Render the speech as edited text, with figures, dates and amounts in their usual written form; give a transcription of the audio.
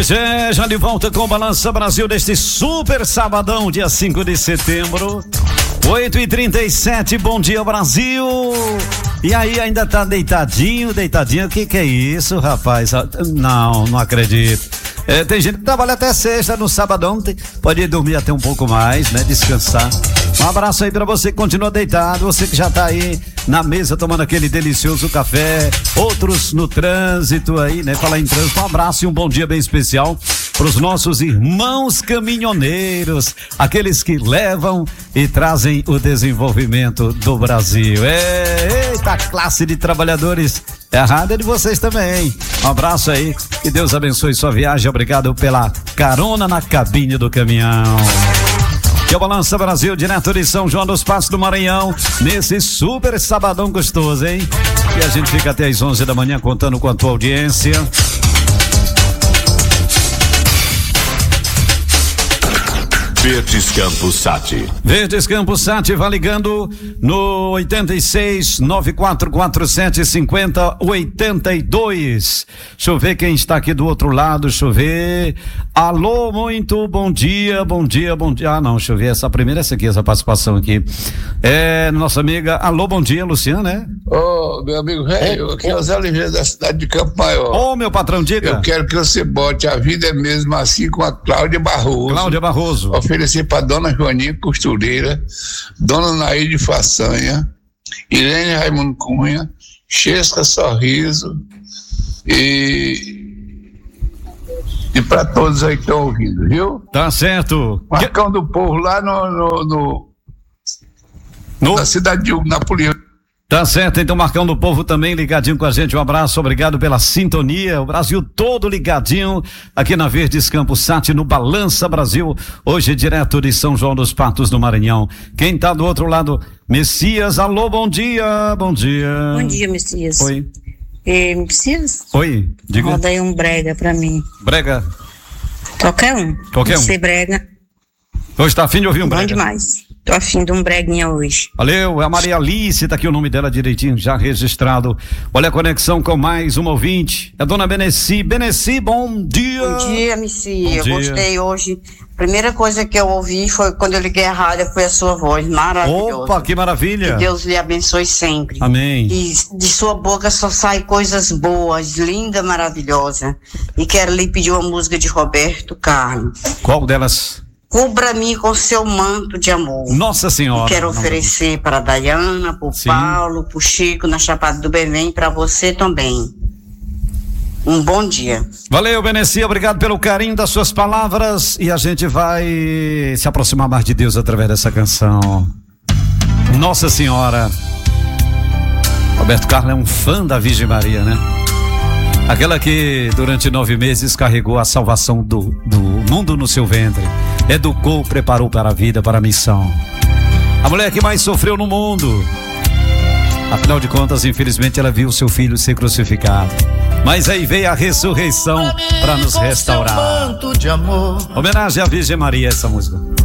Já de volta com o Balança Brasil deste super sabadão, dia 5 de setembro, 8h37, bom dia Brasil. E aí, ainda tá deitadinho? O que é isso, rapaz? Não acredito. Tem gente que trabalha até sexta, no sabadão pode dormir até um pouco mais, né? Descansar. Um abraço aí pra você que continua deitado, você que já tá aí na mesa tomando aquele delicioso café, outros no trânsito aí, né? Falar em trânsito, um abraço e um bom dia bem especial pros nossos irmãos caminhoneiros, aqueles que levam e trazem o desenvolvimento do Brasil. Eita classe de trabalhadores, a rádio é de vocês também, hein? Um abraço aí, que Deus abençoe sua viagem, obrigado pela carona na cabine do caminhão. Que é o Balança Brasil, direto de São João dos Passos do Maranhão, nesse super sabadão gostoso, hein? E a gente fica até às 11 da manhã contando com a tua audiência. Verdes Campos Sat. Verdes Campos Sat, vai ligando no 86-9447-5082. Deixa eu ver quem está aqui do outro lado, deixa eu ver. Alô, muito bom dia. Ah, não, deixa eu ver, essa primeira, essa participação aqui. Nossa amiga, alô, bom dia, Luciana, né? Ô, meu amigo velho, aqui é o Zé Oliveira da cidade de Campo Maior. Ô, meu patrão, diga. Eu quero que você bote A Vida é Mesmo Assim com a Cláudia Barroso. Oferecer para dona Joaninha Costureira, dona Nair de Façanha, Irene Raimundo Cunha, Chesca Sorriso e para todos aí que estão ouvindo, viu? Tá certo. Marcão do Povo lá na cidade de Napoleão. Tá certo, então Marcão do Povo também ligadinho com a gente, um abraço, obrigado pela sintonia, o Brasil todo ligadinho aqui na Verdes Campos Sat, no Balança Brasil, hoje direto de São João dos Passos do Maranhão. Quem tá do outro lado? Messias, alô, bom dia. Bom dia, Messias. Oi. Messias? Oi, diga. Roda aí um brega pra mim. Brega? Qualquer um. Ser brega. Hoje tá afim de ouvir um brega? Bom demais. Tô afim de um breguinha hoje. Valeu, é a Maria Alice, tá aqui o nome dela direitinho, já registrado. Olha a conexão com mais um ouvinte, é a dona Beneci. Beneci, bom dia. Bom dia, Messias. Eu gostei hoje. A primeira coisa que eu ouvi foi quando eu liguei a rádio, foi a sua voz, maravilhosa. Opa, que maravilha. Que Deus lhe abençoe sempre. Amém. E de sua boca só sai coisas boas, linda, maravilhosa. E quero lhe pedir uma música de Roberto Carlos. Qual delas? Cubra-me com seu manto de amor. Nossa Senhora. E quero oferecer para a Dayana, para o Paulo, para o Chico, na Chapada do Belém, para você também. Um bom dia. Valeu, Beneci, obrigado pelo carinho das suas palavras. E a gente vai se aproximar mais de Deus através dessa canção. Nossa Senhora. Roberto Carlos é um fã da Virgem Maria, né? Aquela que durante 9 meses carregou a salvação do mundo no seu ventre, educou, preparou para a vida, para a missão. A mulher que mais sofreu no mundo. Afinal de contas, infelizmente, ela viu seu filho ser crucificado. Mas aí veio a ressurreição para nos restaurar. Homenagem à Virgem Maria, essa música.